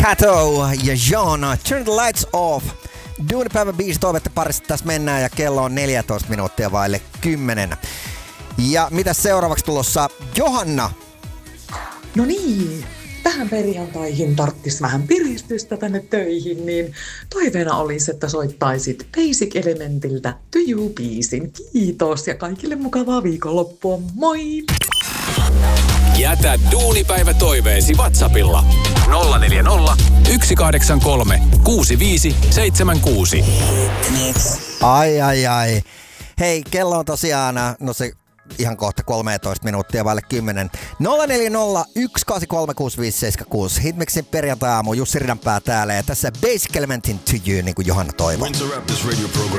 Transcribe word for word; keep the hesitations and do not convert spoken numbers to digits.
Kato ja Jona, Turn the Lights Off. Duunipäivän biisi toivette parissa tässä mennään ja kello on neljätoista minuuttia vaille kymmenen. Ja mitä seuraavaksi tulossa? Johanna! No niin, tähän perjantaihin tarttis vähän piristystä tänne töihin, niin toiveena olisi, että soittaisit Basic Elementiltä To You-biisin. Kiitos ja kaikille mukavaa viikonloppua. Moi! Jätä duunipäivä toiveesi WhatsAppilla nolla neljä nolla, yksi kahdeksan kolme, kuusi viisi seitsemän kuusi. Ai ai ai. Hei, kello on tosiaan, no se ihan kohta kolmetoista minuuttia vaille kymmenen. nolla neljä nolla, yksi kahdeksan kolme, kuusi viisi seitsemän kuusi. Hitmixin perjantai-aamu, Jussi Ridanpää täällä ja tässä Basic Elementin To You, niin kuin Johanna toivoi.